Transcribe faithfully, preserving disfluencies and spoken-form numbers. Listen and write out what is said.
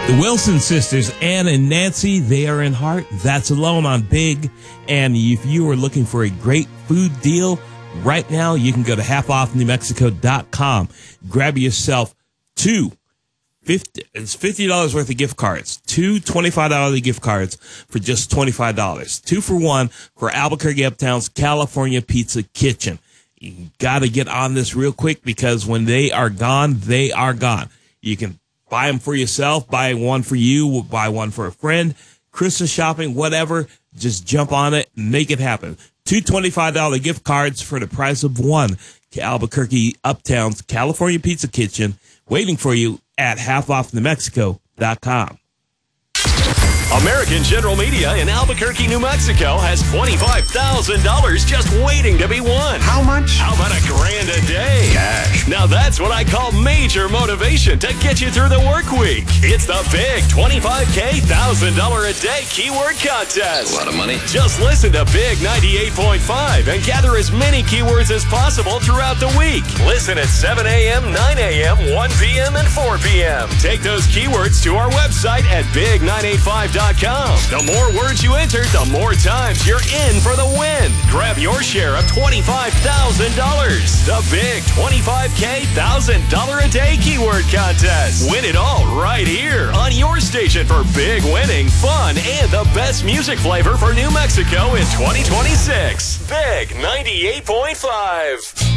The Wilson sisters, Ann and Nancy, they are in Heart. That's Alone on Big. And if you are looking for a great food deal right now, you can go to half off new mexico dot com. Grab yourself two fifty, it's fifty dollars worth of gift cards. Two twenty-five dollars gift cards for just twenty-five dollars. Two for one for Albuquerque Uptown's California Pizza Kitchen. You got to get on this real quick because when they are gone, they are gone. You can buy them for yourself, buy one for you, buy one for a friend, Christmas shopping, whatever. Just jump on it and make it happen. Two twenty-five dollars gift cards for the price of one. Albuquerque Uptown's California Pizza Kitchen waiting for you at half off new mexico dot com. American General Media in Albuquerque, New Mexico has twenty-five thousand dollars just waiting to be won. How much? How about a grand a day? Cash. Now that's what I call major motivation to get you through the work week. It's the big twenty-five K one thousand dollars a day keyword contest. A lot of money. Just listen to Big ninety-eight point five and gather as many keywords as possible throughout the week. Listen at seven a.m., nine a.m., one p.m., and four p.m. Take those keywords to our website at big nine eight five dot com. The more words you enter, the more times you're in for the win. Grab your share of twenty-five thousand dollars. The big twenty-five K one thousand dollars a day keyword contest. Win it all right here on your station for big winning, fun, and the best music flavor for New Mexico in twenty twenty-six. Big ninety-eight point five.